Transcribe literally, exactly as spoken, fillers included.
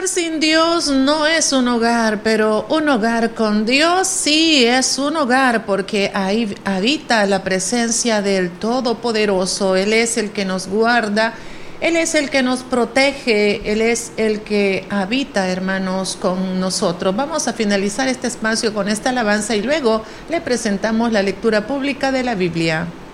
hogar sin Dios no es un hogar, pero un hogar con Dios sí es un hogar, porque ahí habita la presencia del Todopoderoso. Él es el que nos guarda, Él es el que nos protege, Él es el que habita, hermanos, con nosotros. Vamos a finalizar este espacio con esta alabanza y luego le presentamos la lectura pública de la Biblia.